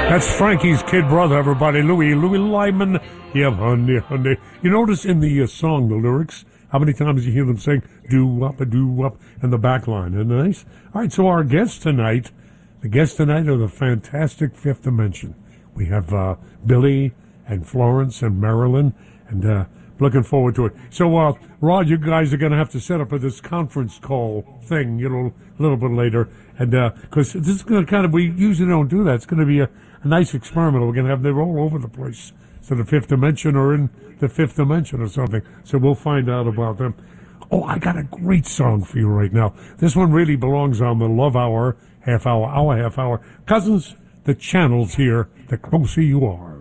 That's Frankie's kid brother, everybody, Louis Lyman. Yeah, honey, honey. You notice in the song, the lyrics, how many times you hear them saying doo-wop, in the back line. Isn't it nice? All right, so our guests tonight, are the fantastic Fifth Dimension. We have Billy and Florence and Marilyn, and looking forward to it. So, Rod, you guys are going to have to set up this conference call thing, a little bit later, and because this is going to kind of, we usually don't do that. It's going to be a nice experiment. We're going to have them all over the place. So the Fifth Dimension or in the Fifth Dimension or something. So we'll find out about them. Oh, I got a great song for you right now. This one really belongs on the Love Hour, half hour. Cousins, the channel's here, the closer you are.